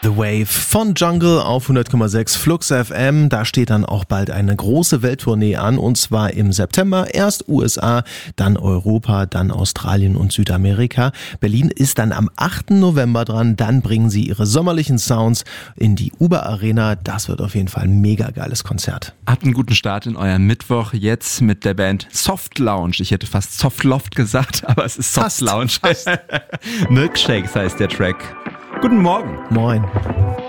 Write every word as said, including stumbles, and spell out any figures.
The Wave von Jungle auf hundert Komma sechs Flux F M. Da steht dann auch bald eine große Welttournee an, und zwar im September. Erst U S A, dann Europa, dann Australien und Südamerika. Berlin ist dann am achten November dran. Dann bringen sie ihre sommerlichen Sounds in die Uber Arena. Das wird auf jeden Fall ein mega geiles Konzert. Habt einen guten Start in euren Mittwoch jetzt mit der Band Soft Lounge. Ich hätte fast Soft Loft gesagt, aber es ist Soft Fast, Lounge. fast. Milkshakes heißt der Track. Guten Morgen. Moin.